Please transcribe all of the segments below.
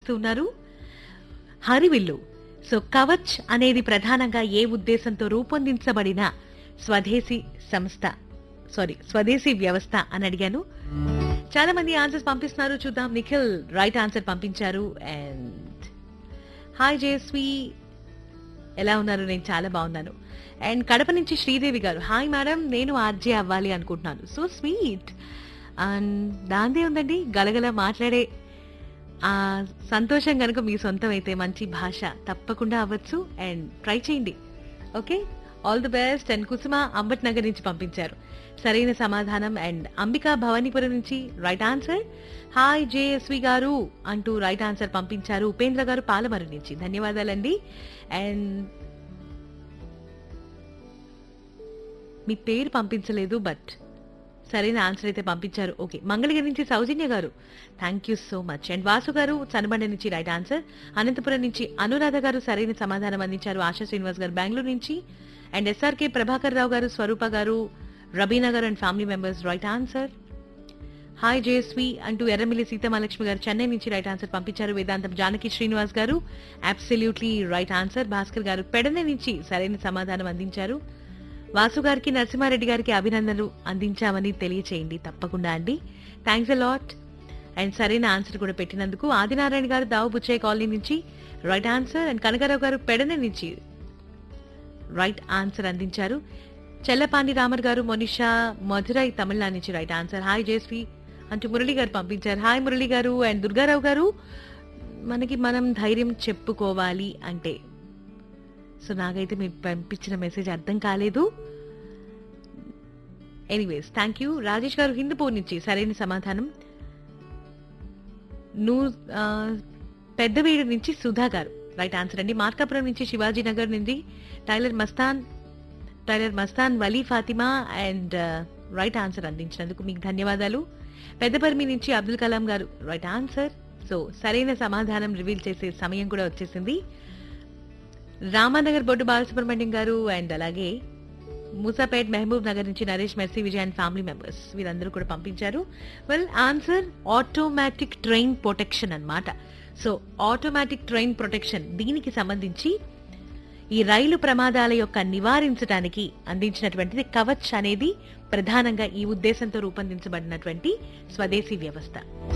పంపిస్తున్నారు హరివిల్లు. సో కవచ్ అనేది ప్రధానంగా ఏ ఉద్దేశంతో రూపొందించబడిన స్వదేశీ స్వదేశీ వ్యవస్థ అని అడిగాను. చాలా మంది ఆన్సర్స్ పంపిస్తున్నారు, చూద్దాం. నిఖిల్ రైట్ ఆన్సర్ పంపించారు. అండ్ హాయ్ జయశ్రీ, ఎలా ఉన్నారు? నేను చాలా బాగున్నాను. అండ్ కడప నుంచి శ్రీదేవి గారు, హాయ్ మేడం, నేను ఆర్జే అవ్వాలి అనుకుంటున్నాను. So sweet. అండ్ దాందే ఉందండి, గలగల మాట్లాడే ఆ సంతోషం కనుక మీ సొంతం అయితే మంచి భాష తప్పకుండా అవ్వచ్చు. అండ్ ట్రై చేయండి. Okay, all the best. And కుసుమ అంబట్ నగర్ నుంచి పంపించారు సరైన సమాధానం. అండ్ అంబికా భవానీపురం నుంచి రైట్ ఆన్సర్. హాయ్ జేఎస్వి గారు అంటూ రైట్ ఆన్సర్ పంపించారు ఉపేంద్ర గారు పాలమరు నుంచి. ధన్యవాదాలండి. అండ్ మీ పేరు పంపించలేదు, బట్ సరైన ఆన్సర్ అయితే పంపించారు. ఓకే, మంగళగిరి నుంచి సౌజన్య గారు, thank you so much. And Vasu గారు చనబండ నుంచి రైట్ ఆన్సర్. అనంతపురం నుంచి అనురాధ గారు సరైన సమాధానం అందించారు. ఆశా శ్రీనివాస్ గారు బెంగళూరు నుంచి. అండ్ ఎస్ఆర్కే ప్రభాకర్ రావు గారు, స్వరూప గారు, రబీనా గారు and family members right answer. Hi Jayashree అంటూ ఎర్రమిల్లి సీతమహాలక్ష్మి గారు చెన్నై నుంచి రైట్ ఆన్సర్ పంపించారు. వేదాంతం జానకి శ్రీనివాస్ గారు అబ్సల్యూట్లీ రైట్ ఆన్సర్. భాస్కర్ గారు పెడన నుంచి సరైన సమాధానం అందించారు. వాసు గారికి నరసింహారెడ్డి గారికి అభినందనలు అందించామని తెలియచేయండి తప్పకుండా అండి. Thanks a lot. అండ్ సరైన ఆన్సర్ కూడా పెట్టినందుకు. ఆదినారాయణ గారు దావు బుచ్చయ్య కాలనీ నుంచి రైట్ ఆన్సర్. అండ్ కనకారావు గారు పెడన నుంచి రైట్ ఆన్సర్ అందించారు. చెల్లపాండి రామర్ గారు మొనిషా మధురై తమిళనాడు నుంచి రైట్ ఆన్సర్. హాయ్ జయశ్రీ అంటూ మురళి గారు పంపించారు. హాయ్ మురళి గారు. అండ్ దుర్గారావు గారు, మనకి మనం ధైర్యం చెప్పుకోవాలి అంటే, సో నాకైతే మీరు పంపించిన మెసేజ్ అర్థం కాలేదు. Anyways thank you. రాజేష్ గారు హిందూపూర్ నుంచి సరైన సమాధానం. పెద్దవీడు నుంచి సుధా గారు రైట్ ఆన్సర్ అండి. మార్కాపురం నుంచి శివాజీనగర్ నుండి tailor Mastan Vali Fatima and right answer అందించినందుకు మీకు ధన్యవాదాలు. పెద్దపర్మి నుంచి అబ్దుల్ కలాం గారు రైట్ ఆన్సర్. సో సరైన సమాధానం రివీల్ చేసే సమయం కూడా వచ్చేసింది. రామానగర్ బొడ్డు బాలసుబ్రహ్మణ్యం గారు అండ్ అలాగే మూసాపేట్ మహబూబ్ నగర్ నుంచి Naresh mercy Vijay and family members వీరందరూ కూడా పంపించారు. Well answer automatic train protection అన్నమాట. సో ఆటోమేటిక్ ట్రైన్ ప్రొటెక్షన్, దీనికి సంబంధించి ఈ రైలు ప్రమాదాల యొక్క నివారించడానికి అందించినటువంటిది కవచ్ అనేది ప్రధానంగా ఈ ఉద్దేశంతో రూపొందించబడినటువంటి స్వదేశీ వ్యవస్థ.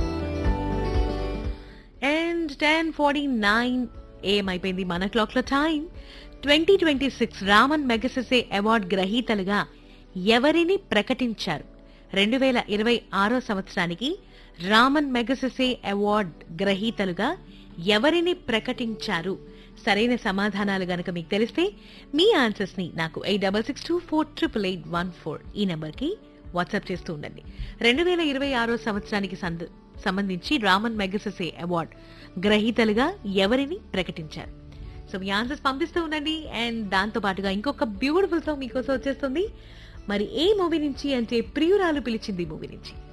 అండ్ 10:49 AM అయిపోయింది మన క్లాక్ లో. టైం 2026 రామన్ మెగసెసే అవార్డ్ గ్రహీతలుగా ఎవరిని ప్రకటించారు? 2026 సంవత్సరానికి రామన్ మెగసెసే అవార్డ్ గ్రహీతలుగా ఎవరిని ప్రకటించారు? సరైన సమాధానాలు గనక మీకు తెలిస్తే మీ ఆన్సర్స్ ని నాకు 8662488814 ఈ నెంబర్ కి వాట్సాప్ చేస్తూ ఉండండి. 2026 సంవత్సరానికి సంబంధించి రామన్ మెగసెసే అవార్డ్ గ్రహీతలుగా ఎవరిని ప్రకటించారు? సో మీ ఆన్సర్స్ పంపిస్తూ ఉండండి. అండ్ దాంతో పాటుగా ఇంకొక బ్యూటిఫుల్ సాంగ్ మీకోసం వచ్చేస్తుంది. మరి ఏ మూవీ నుంచి అంటే ప్రియురాలు పిలిచింది మూవీ నుంచి.